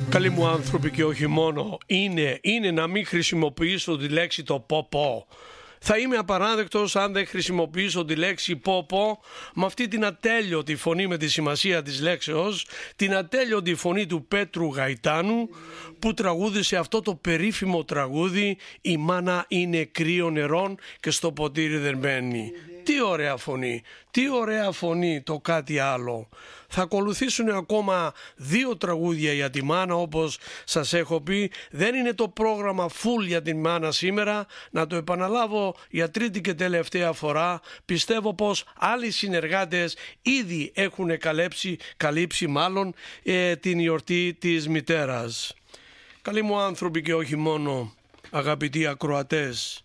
Καλοί μου άνθρωποι και όχι μόνο, είναι να μην χρησιμοποιήσω τη λέξη το πω. Θα είμαι απαράδεκτος αν δεν χρησιμοποιήσω τη λέξη πω με αυτή την ατέλειωτη φωνή με τη σημασία της λέξεως, την ατέλειωτη φωνή του Πέτρου Γαϊτάνου που τραγούδισε αυτό το περίφημο τραγούδι «Η μάνα είναι κρύο νερών και στο ποτήρι δεν μπαίνει». Τι ωραία φωνή, το κάτι άλλο. Θα ακολουθήσουν ακόμα 2 τραγούδια για τη μάνα, όπως σας έχω πει. Δεν είναι το πρόγραμμα full για την μάνα σήμερα. Να το επαναλάβω για τρίτη και τελευταία φορά. Πιστεύω πως άλλοι συνεργάτες ήδη έχουν καλύψει την γιορτή της μητέρας. Καλοί μου άνθρωποι και όχι μόνο, αγαπητοί ακροατές.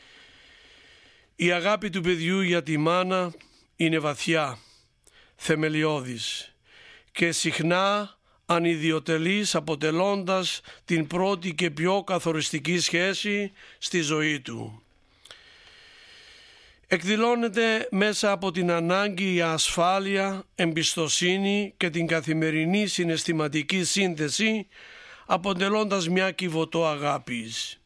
Η αγάπη του παιδιού για τη μάνα είναι βαθιά, θεμελιώδης και συχνά ανιδιοτελής, αποτελώντας την πρώτη και πιο καθοριστική σχέση στη ζωή του. Εκδηλώνεται μέσα από την ανάγκη για ασφάλεια, εμπιστοσύνη και την καθημερινή συναισθηματική σύνθεση, αποτελώντας μια κυβωτό αγάπης.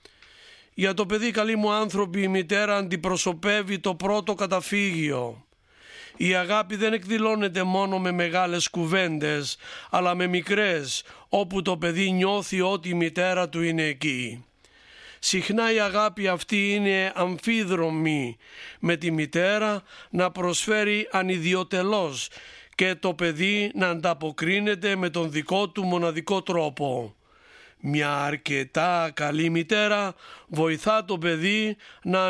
Για το παιδί, καλοί μου άνθρωποι, η μητέρα αντιπροσωπεύει το πρώτο καταφύγιο. Η αγάπη δεν εκδηλώνεται μόνο με μεγάλες κουβέντες, αλλά με μικρές, όπου το παιδί νιώθει ότι η μητέρα του είναι εκεί. Συχνά η αγάπη αυτή είναι αμφίδρομη, με τη μητέρα να προσφέρει ανιδιοτελώς και το παιδί να ανταποκρίνεται με τον δικό του μοναδικό τρόπο. Μια αρκετά καλή μητέρα βοηθά το παιδί να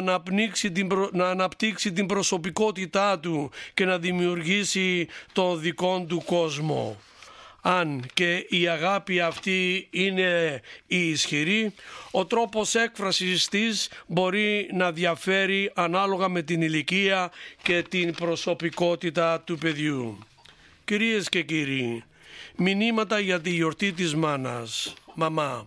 αναπτύξει την προσωπικότητά του και να δημιουργήσει τον δικό του κόσμο. Αν και η αγάπη αυτή είναι η ισχυρή, ο τρόπος έκφρασης της μπορεί να διαφέρει ανάλογα με την ηλικία και την προσωπικότητα του παιδιού. Κυρίες και κύριοι, μηνύματα για τη γιορτή της μάνας. Μαμά,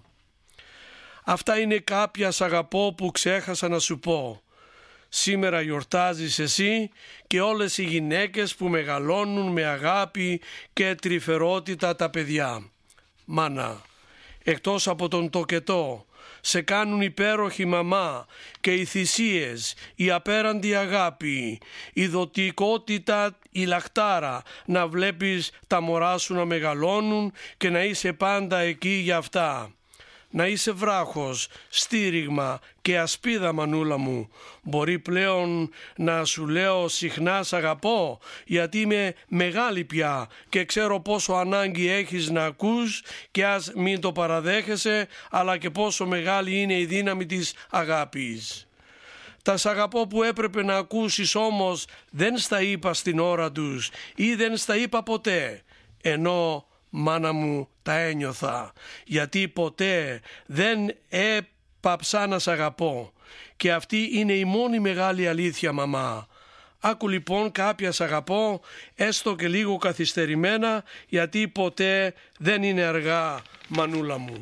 αυτά είναι κάποια «σ' αγαπώ» που ξέχασα να σου πω. Σήμερα γιορτάζεις εσύ και όλες οι γυναίκες που μεγαλώνουν με αγάπη και τρυφερότητα τα παιδιά. Μάνα, εκτός από τον τοκετό, σε κάνουν υπέροχη μαμά και οι θυσίες, η απέραντη αγάπη, η δοτικότητα, η λαχτάρα, να βλέπεις τα μωρά σου να μεγαλώνουν και να είσαι πάντα εκεί για αυτά. Να είσαι βράχος, στήριγμα και ασπίδα, μανούλα μου. Μπορεί πλέον να σου λέω συχνά «σ' αγαπώ», γιατί είμαι μεγάλη πια και ξέρω πόσο ανάγκη έχεις να ακούς και ας μην το παραδέχεσαι, αλλά και πόσο μεγάλη είναι η δύναμη της αγάπης. Τα «σ' αγαπώ» που έπρεπε να ακούσεις όμως δεν στα είπα στην ώρα τους ή δεν στα είπα ποτέ, ενώ μάνα μου τα ένιωθα, γιατί ποτέ δεν έπαψα να σ' αγαπώ. Και αυτή είναι η μόνη μεγάλη αλήθεια, μαμά. Άκου λοιπόν κάποια «σ' αγαπώ», έστω και λίγο καθυστερημένα, γιατί ποτέ δεν είναι αργά, μανούλα μου.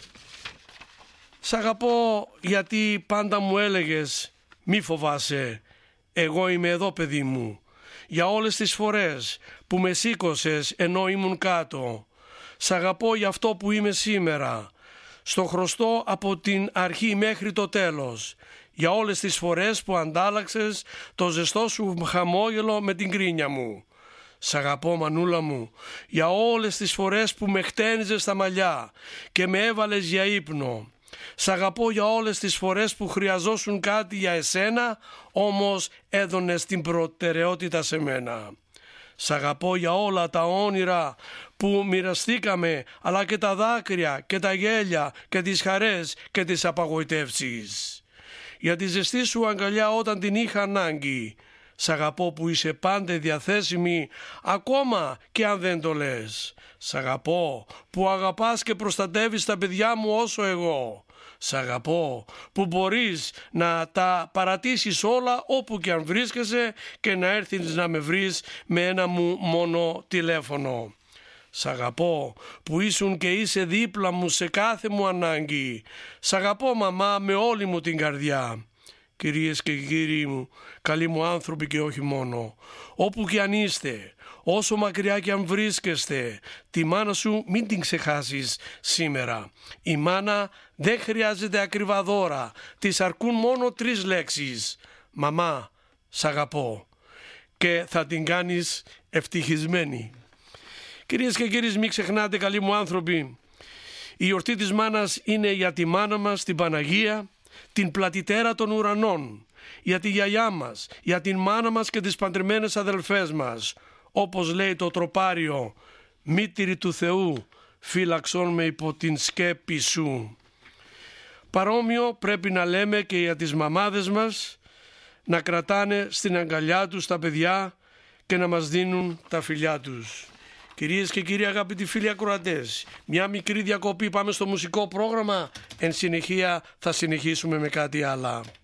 Σ' αγαπώ γιατί πάντα μου έλεγες «μη φοβάσαι, εγώ είμαι εδώ, παιδί μου». Για όλες τις φορές που με σήκωσες ενώ ήμουν κάτω. Σ' αγαπώ για αυτό που είμαι σήμερα. Στο χρωστώ από την αρχή μέχρι το τέλος. Για όλες τις φορές που αντάλλαξες το ζεστό σου χαμόγελο με την κρίνια μου. Σ' αγαπώ, μανούλα μου, για όλες τις φορές που με χτένιζες στα μαλλιά και με έβαλες για ύπνο. Σ' αγαπώ για όλες τις φορές που χρειαζόσουν κάτι για εσένα, όμως έδωνες την προτεραιότητα σε μένα. Σ' αγαπώ για όλα τα όνειρα που μοιραστήκαμε, αλλά και τα δάκρυα και τα γέλια και τις χαρές και τις απαγοητεύσεις. Για τη ζεστή σου αγκαλιά όταν την είχα ανάγκη. Σ' αγαπώ που είσαι πάντα διαθέσιμη, ακόμα και αν δεν το λες. Σ' αγαπώ που αγαπάς και προστατεύεις τα παιδιά μου όσο εγώ. Σ' αγαπώ που μπορείς να τα παρατήσεις όλα όπου και αν βρίσκεσαι και να έρθεις να με βρεις με ένα μου μόνο τηλέφωνο. Σ' αγαπώ που ήσουν και είσαι δίπλα μου σε κάθε μου ανάγκη. Σ' αγαπώ, μαμά, με όλη μου την καρδιά. Κυρίες και κύριοι μου, καλοί μου άνθρωποι και όχι μόνο, όπου και αν είστε, Όσο μακριά και αν βρίσκεστε, τη μάνα σου μην την ξεχάσεις σήμερα. Η μάνα δεν χρειάζεται ακριβά δώρα, της αρκούν μόνο 3 λέξεις. Μαμά, σ' αγαπώ, και θα την κάνεις ευτυχισμένη. Κυρίες και κύριοι, μην ξεχνάτε, καλοί μου άνθρωποι, η γιορτή της μάνας είναι για τη μάνα μας, την Παναγία, την πλατητέρα των ουρανών, για τη γιαγιά μας, για την μάνα μας και τις παντρεμένες αδελφές μας. Όπως λέει το τροπάριο, μήτηρη του Θεού, φύλαξον με υπό την σκέπη σου. Παρόμοιο πρέπει να λέμε και για τις μαμάδες μας, να κρατάνε στην αγκαλιά τους τα παιδιά και να μας δίνουν τα φιλιά τους. Κυρίες και κύριοι, αγαπητοί φίλοι ακροατές, μια μικρή διακοπή, πάμε στο μουσικό πρόγραμμα, εν συνεχεία θα συνεχίσουμε με κάτι άλλο.